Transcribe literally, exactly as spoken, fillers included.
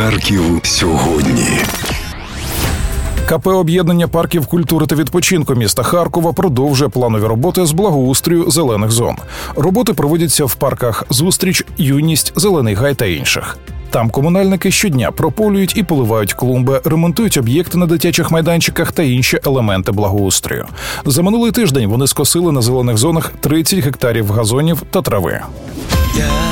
Харків сьогодні. ка пе «Об'єднання парків культури та відпочинку» міста Харкова продовжує планові роботи з благоустрою зелених зон. Роботи проводяться в парках «Зустріч», «Юність», «Зелений гай» та інших. Там комунальники щодня прополюють і поливають клумби, ремонтують об'єкти на дитячих майданчиках та інші елементи благоустрою. За минулий тиждень вони скосили на зелених зонах тридцять гектарів газонів та трави.